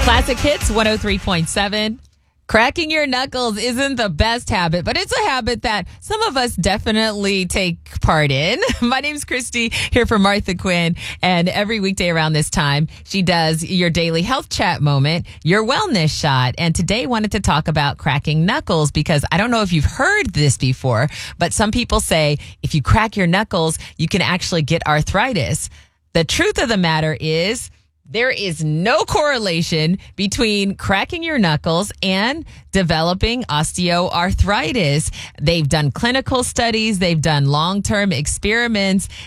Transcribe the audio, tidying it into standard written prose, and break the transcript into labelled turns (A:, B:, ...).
A: Classic Hits 103.7. Cracking your knuckles isn't the best habit, but it's a habit that some of us definitely take part in. My name's Christy, here for Martha Quinn, and every weekday around this time, she does your daily health chat moment, your wellness shot, and today wanted to talk about cracking knuckles because I don't know if you've heard this before, but some people say if you crack your knuckles, you can actually get arthritis. The truth of the matter is, there is no correlation between cracking your knuckles and developing osteoarthritis. They've done clinical studies. They've done long-term experiments.